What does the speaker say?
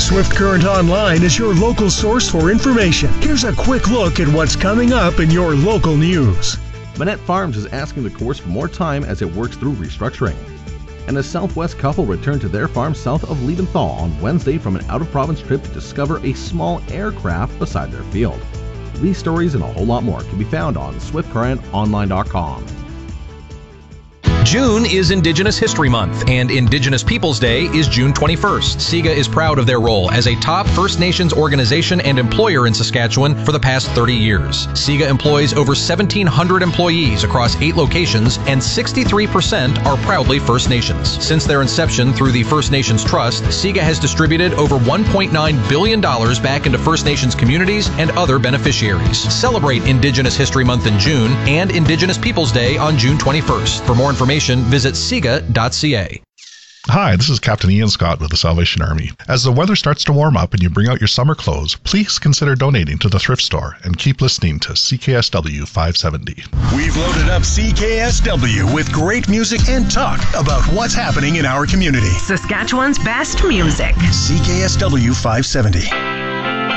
Swift Current Online is your local source for information. Here's a quick look at what's coming up in your local news. Manette Farms is asking the course for more time as it works through restructuring. And a Southwest couple returned to their farm south of Liebenthal on Wednesday from an out-of-province trip to discover a small aircraft beside their field. These stories and a whole lot more can be found on SwiftCurrentOnline.com. June is Indigenous History Month, and Indigenous Peoples Day is June 21st. SIGA is proud of their role as a top First Nations organization and employer in Saskatchewan for the past 30 years. SIGA employs over 1,700 employees across 8 locations, and 63% are proudly First Nations. Since their inception through the First Nations Trust, SIGA has distributed over $1.9 billion back into First Nations communities and other beneficiaries. Celebrate Indigenous History Month in June and Indigenous Peoples Day on June 21st. For more information, visit siga.ca. Hi, this is Captain Ian Scott with the Salvation Army. As the weather starts to warm up and you bring out your summer clothes, please consider donating to the thrift store and keep listening to CKSW 570. We've loaded up CKSW with great music and talk about what's happening in our community. Saskatchewan's best music. CKSW 570.